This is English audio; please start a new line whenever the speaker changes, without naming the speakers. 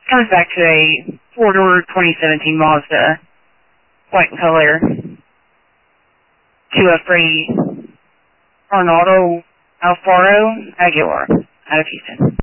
Comes back to a four-door 2017 Mazda, white in color, to a free Arnaldo Alfaro Aguilar out of Houston.